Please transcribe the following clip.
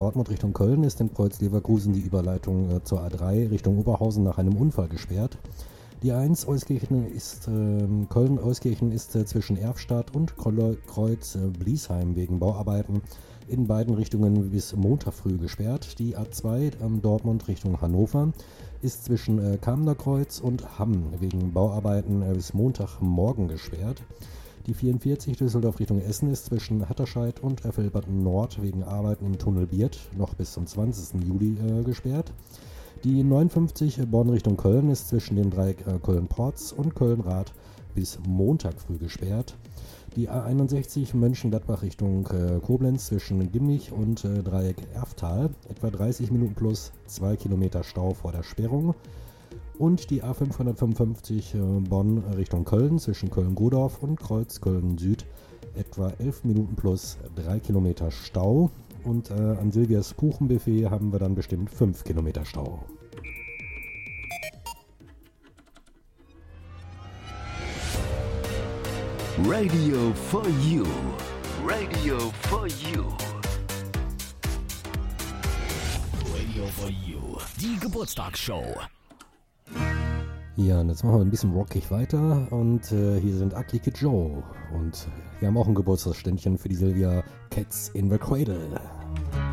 Dortmund Richtung Köln ist in Preutz-Leverkusen die Überleitung zur A3 Richtung Oberhausen nach einem Unfall gesperrt. Die A1 Köln-Euskirchen ist zwischen Erfstadt und Kreuz-Bliesheim wegen Bauarbeiten in beiden Richtungen bis Montag früh gesperrt. Die A2 Dortmund Richtung Hannover ist zwischen Kamener Kreuz und Hamm wegen Bauarbeiten bis Montagmorgen gesperrt. Die 44 Düsseldorf Richtung Essen ist zwischen Hatterscheid und Effelbad Nord wegen Arbeiten im Tunnel Biert noch bis zum 20. Juli gesperrt. Die 59 Bonn Richtung Köln ist zwischen dem Dreieck Köln-Porz und Köln-Rath bis Montag früh gesperrt. Die A61 Mönchengladbach Richtung Koblenz zwischen Gimmich und Dreieck Erftal, etwa 30 Minuten plus 2 Kilometer Stau vor der Sperrung. Und die A555 Bonn Richtung Köln zwischen Köln-Godorf und Kreuz Köln-Süd, etwa 11 Minuten plus 3 Kilometer Stau. Und an Silvias Kuchenbuffet haben wir dann bestimmt 5 Kilometer Stau. Radio for you. Radio for you. Radio for you. Die Geburtstagsshow. Ja, und jetzt machen wir ein bisschen rockig weiter und hier sind Ugly Kid Joe und wir haben auch ein Geburtstagsständchen für die Silvia, Cats in the Cradle.